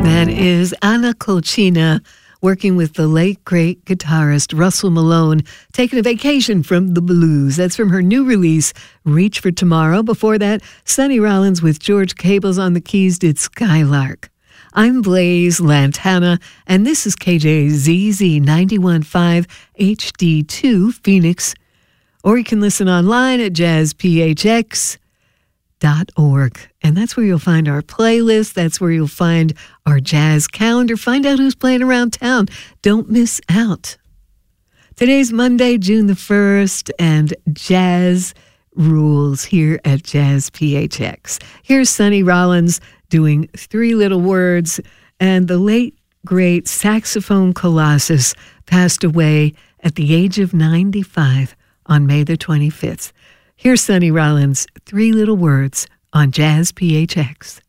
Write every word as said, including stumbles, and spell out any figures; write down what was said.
That is Anna Colchina working with the late, great guitarist Russell Malone, taking a vacation from the blues. That's from her new release, Reach for Tomorrow. Before that, Sonny Rollins with George Cables on the keys did Skylark. I'm Blaze Lantana, and this is K J Z Z ninety-one point five H D two Phoenix. Or you can listen online at jazz p h x dot org. And that's where you'll find our playlist. That's where you'll find our jazz calendar. Find out who's playing around town. Don't miss out. Today's Monday, June the first, and jazz rules here at Jazz P H X. Here's Sonny Rollins doing Three Little Words, and the late, great saxophone colossus passed away at the age of ninety-five on May the twenty-fifth. Here's Sonny Rollins, Three Little Words on Jazz P H X.